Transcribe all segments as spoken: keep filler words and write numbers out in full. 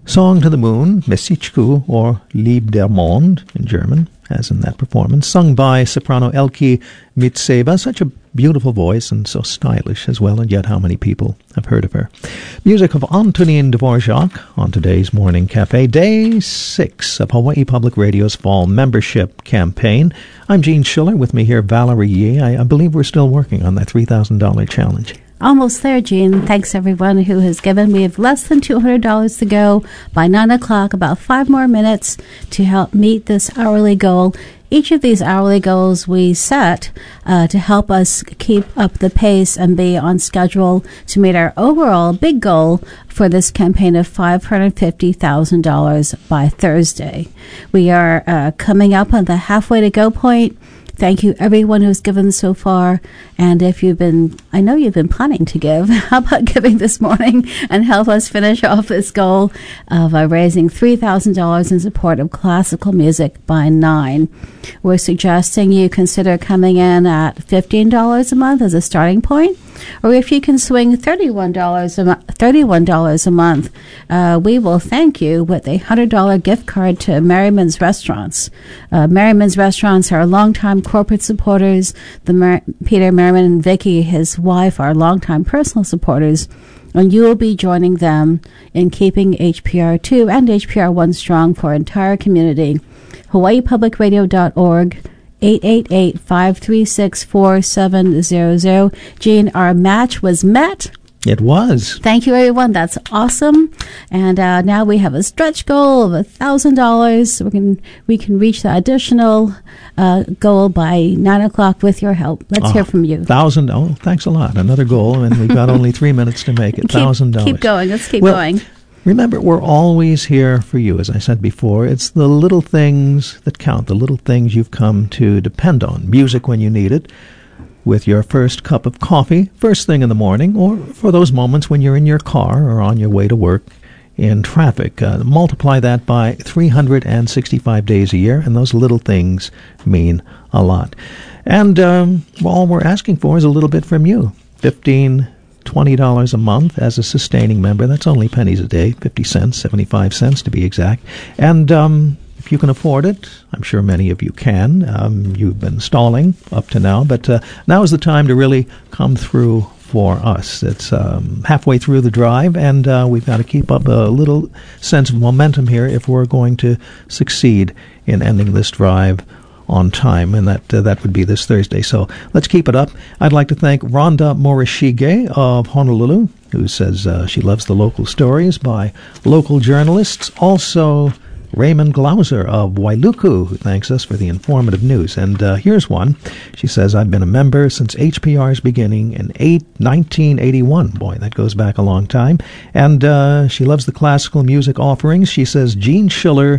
Song to the Moon, Messichku, or Lieb der Mond in German, as in that performance, sung by soprano Elke Mitseva. Such a beautiful voice and so stylish as well, and yet how many people have heard of her. Music of Antonin Dvorak on today's Morning Cafe, day six of Hawaii Public Radio's fall membership campaign. I'm Gene Schiller. With me here, Valerie Yee. I, I believe we're still working on that three thousand dollars challenge. Almost there, Gene. Thanks, everyone who has given. We have less than two hundred dollars to go by nine o'clock, about five more minutes to help meet this hourly goal. Each of these hourly goals we set uh, to help us keep up the pace and be on schedule to meet our overall big goal for this campaign of five hundred fifty thousand dollars by Thursday. We are uh, coming up on the halfway to go point. Thank you, everyone who's given so far. And if you've been, I know you've been planning to give, how about giving this morning and help us finish off this goal of uh, raising three thousand dollars in support of classical music by nine. We're suggesting you consider coming in at fifteen dollars a month as a starting point. Or if you can swing thirty-one dollars a, mo- thirty-one dollars a month, uh, we will thank you with a one hundred dollars gift card to Merriman's Restaurants. Uh, Merriman's Restaurants are longtime corporate supporters. The Mer- Peter Merriman and Vicky, his wife, are longtime personal supporters. And you will be joining them in keeping H P R two and H P R one strong for our entire community. Hawaii Public Radio dot org. eight eight eight, five three six, four seven zero zero. Gene, our match was met. It was. Thank you, everyone. That's awesome. And uh, now we have a stretch goal of one thousand dollars. We can we can reach the additional uh, goal by nine o'clock with your help. Let's oh, hear from you. one thousand dollars. Oh, thanks a lot. Another goal, and we've got only three minutes to make it. one thousand dollars. Keep going. Let's keep well, going. Remember, we're always here for you, as I said before. It's the little things that count, the little things you've come to depend on. Music when you need it, with your first cup of coffee, first thing in the morning, or for those moments when you're in your car or on your way to work in traffic. Uh, multiply that by three hundred sixty-five days a year, and those little things mean a lot. And um, all we're asking for is a little bit from you. fifteen twenty dollars a month as a sustaining member. That's only pennies a day, fifty cents, seventy-five cents to be exact. And um, if you can afford it, I'm sure many of you can. Um, you've been stalling up to now, but uh, now is the time to really come through for us. It's um, halfway through the drive, and uh, we've got to keep up a little sense of momentum here if we're going to succeed in ending this drive on time, and that uh, that would be this Thursday. So let's keep it up. I'd like to thank Rhonda Morishige of Honolulu, who says uh, she loves the local stories by local journalists. Also, Raymond Glauser of Wailuku, who thanks us for the informative news. And uh, here's one. She says, I've been a member since H P R's beginning in nineteen eighty-one. Boy, that goes back a long time. And uh, she loves the classical music offerings. She says, Gene Schiller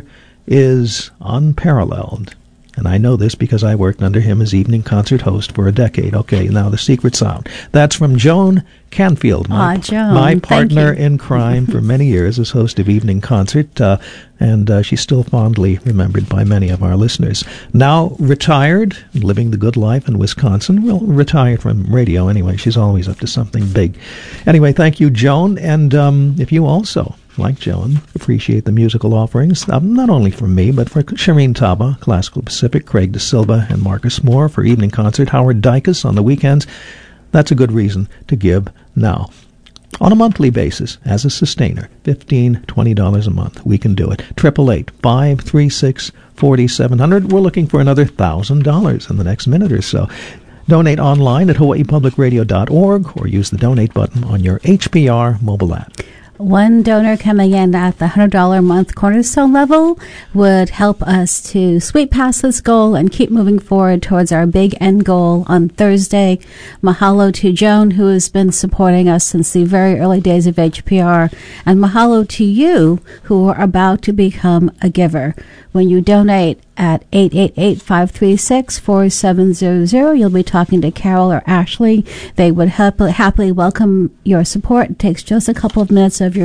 is unparalleled. And I know this because I worked under him as evening concert host for a decade. Okay, now the secret sound. That's from Joan Canfield, my, Aw, Joan, my partner thank you. in crime for many years as host of Evening Concert, uh, and uh, she's still fondly remembered by many of our listeners. Now retired, living the good life in Wisconsin. Well, retired from radio anyway. She's always up to something big. Anyway, thank you, Joan, and um, if you also, like Joan, appreciate the musical offerings, um, not only from me, but for Shireen Taba, Classical Pacific, Craig De Silva, and Marcus Moore for Evening Concert, Howard Dykus on the weekends, that's a good reason to give now. On a monthly basis, as a sustainer, fifteen dollars, twenty dollars a month. We can do it. eight eight eight, five three six, four seven zero zero. We're looking for another one thousand dollars in the next minute or so. Donate online at Hawaii Public Radio dot org or use the donate button on your H P R mobile app. One donor coming in at the one hundred dollars a month cornerstone level would help us to sweep past this goal and keep moving forward towards our big end goal on Thursday. Mahalo to Joan, who has been supporting us since the very early days of H P R. And mahalo to you, who are about to become a giver. When you donate at eight eight eight, five three six, four seven zero zero, you'll be talking to Carol or Ashley. They would happily, happily welcome your support. It takes just a couple of minutes of your